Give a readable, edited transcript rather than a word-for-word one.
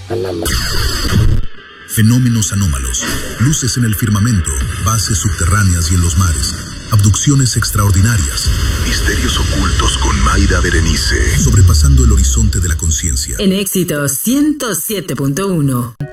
Fenómenos anómalos, luces en el firmamento, bases subterráneas y en los mares, abducciones extraordinarias, misterios ocultos con Mayra Berenice, sobrepasando el horizonte de la conciencia. En Éxitos 107.1.